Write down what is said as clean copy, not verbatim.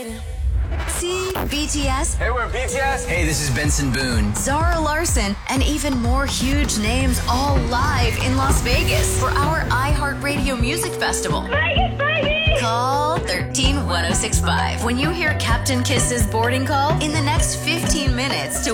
See BTS, Hey, we're BTS. Hey, this is Benson Boone. Zara Larson, and even more huge names all live in Las Vegas for our iHeartRadio Music Festival. Vegas, baby! Call 131065 when you hear Captain Kiss's boarding call in the next 15 minutes to